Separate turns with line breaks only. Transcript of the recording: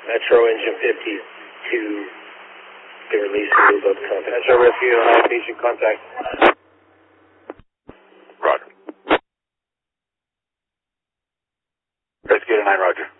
Metro Engine 52, the release and move up contact.
Metro Rescue, Ohio Beach in contact.
Roger. Rescue to 9, roger.